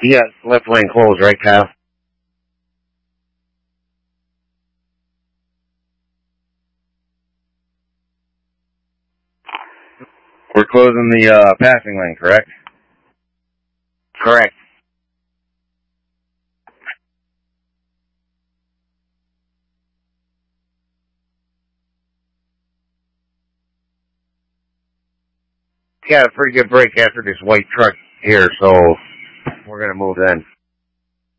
You got left lane closed, right, Kyle? We're closing the passing lane, correct? Correct. Got a pretty good break after this white truck here, so we're gonna move then.